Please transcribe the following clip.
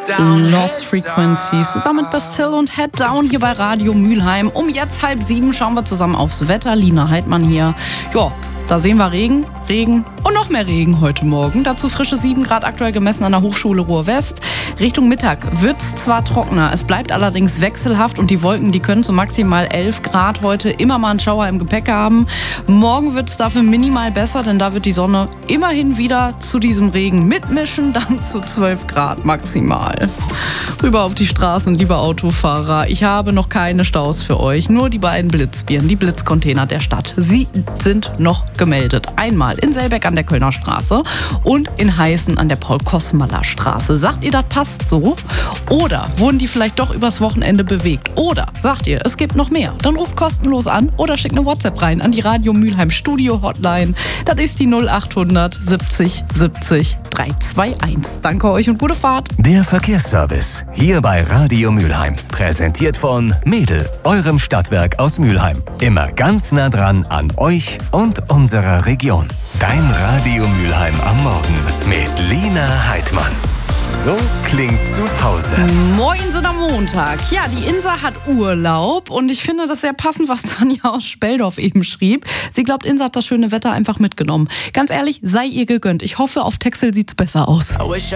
Lost Frequencies zusammen mit Bastille und Head Down hier bei Radio Mülheim. Um jetzt 6:30 schauen wir zusammen aufs Wetter. Lina Heidmann hier. Ja, da sehen wir Regen und noch mehr Regen heute Morgen. Dazu frische 7 Grad aktuell gemessen an der Hochschule Ruhr-West. Richtung Mittag wird's zwar trockener, es bleibt allerdings wechselhaft und die Wolken, die können zu maximal 11 Grad heute immer mal einen Schauer im Gepäck haben. Morgen wird's dafür minimal besser, denn da wird die Sonne immerhin wieder zu diesem Regen mitmischen, dann zu 12 Grad maximal. Rüber auf die Straßen, liebe Autofahrer. Ich habe noch keine Staus für euch, nur die beiden Blitzbirnen, die Blitzcontainer der Stadt. Sie sind noch gemeldet. Einmal in Selbeck an der Kölner Straße und in Heißen an der Paul-Kosmaler-Straße. Sagt ihr, das passt so? Oder wurden die vielleicht doch übers Wochenende bewegt? Oder sagt ihr, es gibt noch mehr? Dann ruft kostenlos an oder schickt eine WhatsApp rein an die Radio Mülheim Studio Hotline. Das ist die 0800 70 70 321. Danke euch und gute Fahrt. Der Verkehrsservice hier bei Radio Mülheim. Präsentiert von Mädel, eurem Stadtwerk aus Mülheim. Immer ganz nah dran an euch und unserer Region. Dein Radio Mülheim am Morgen mit Lina Heidmann. So klingt zu Hause. Moin sind am Montag. Ja, die Insa hat Urlaub und ich finde das sehr passend, was Tanja aus Speldorf eben schrieb. Sie glaubt, Insa hat das schöne Wetter einfach mitgenommen. Ganz ehrlich, sei ihr gegönnt. Ich hoffe, auf Texel sieht's besser aus.